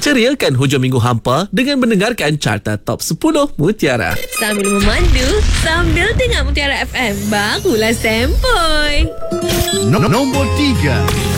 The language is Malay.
Ceriakan hujung minggu hampa dengan mendengarkan Carta Top 10 Mutiara. Sambil memandu, sambil dengar Mutiara FM. Barulah sempoi. Nombor 3.